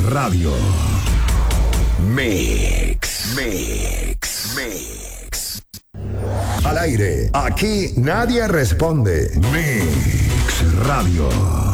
Radio. Mix. Al aire, aquí nadie responde. Mix Radio.